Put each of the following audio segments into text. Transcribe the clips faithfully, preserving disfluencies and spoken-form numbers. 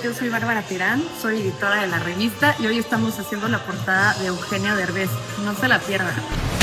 yo soy Bárbara Terán, soy editora de la revista y hoy estamos haciendo la portada de Eugenio Derbez. No se la pierdan.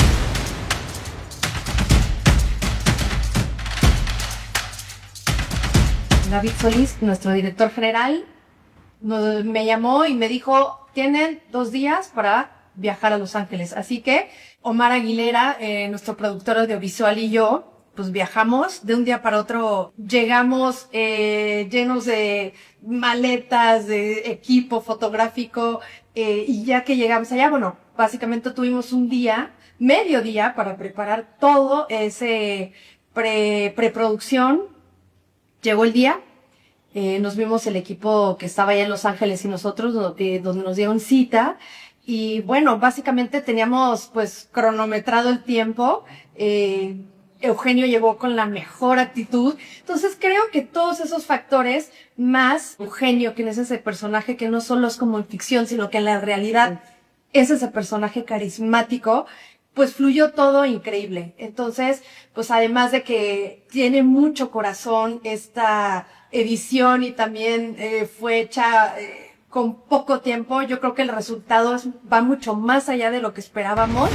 David Solís, nuestro director general, nos, me llamó y me dijo, tienen dos días para viajar a Los Ángeles. Así que Omar Aguilera, eh, nuestro productor audiovisual, y yo, pues viajamos de un día para otro. Llegamos eh, llenos de maletas, de equipo fotográfico, eh, y ya que llegamos allá, bueno, básicamente tuvimos un día, medio día, para preparar todo ese pre, preproducción. Llegó el día, eh, nos vimos el equipo que estaba allá en Los Ángeles y nosotros, donde, donde nos dieron cita. Y bueno, básicamente teníamos pues cronometrado el tiempo. Eh, Eugenio llegó con la mejor actitud. Entonces creo que todos esos factores, más Eugenio, que es ese personaje que no solo es como en ficción, sino que en la realidad es ese personaje carismático, pues fluyó todo increíble. Entonces, pues además de que tiene mucho corazón esta edición y también eh, fue hecha eh, con poco tiempo, yo creo que el resultado es, va mucho más allá de lo que esperábamos.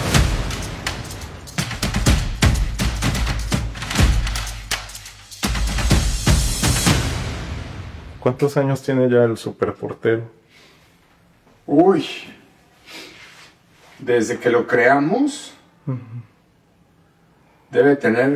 ¿Cuántos años tiene ya el superportero? Uy, desde que lo creamos, uh-huh. debe tener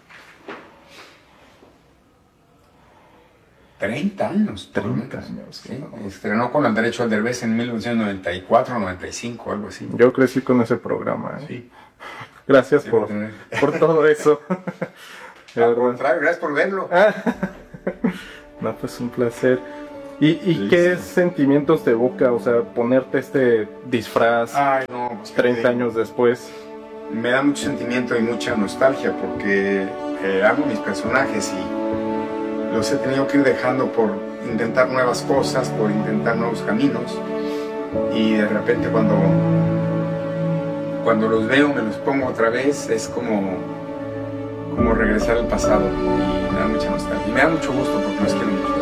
treinta años. treinta años. Sí. No. Estrenó con el Derecho al Derbez en mil novecientos noventa y cuatro, noventa y cinco, algo así. Yo crecí con ese programa. ¿eh? Sí. Gracias por, por todo eso. Al contrario, gracias por verlo. No, pues un placer. ¿Y, y sí, qué sí. sentimientos te evoca? O sea, ponerte este disfraz Ay, no, pues, treinta años después. Me da mucho sentimiento y mucha nostalgia porque eh, amo mis personajes y los he tenido que ir dejando por intentar nuevas cosas, por intentar nuevos caminos. Y de repente cuando, cuando los veo, me los pongo otra vez, es como, como regresar al pasado y me da mucha nostalgia. Y me da mucho gusto porque los quiero mucho.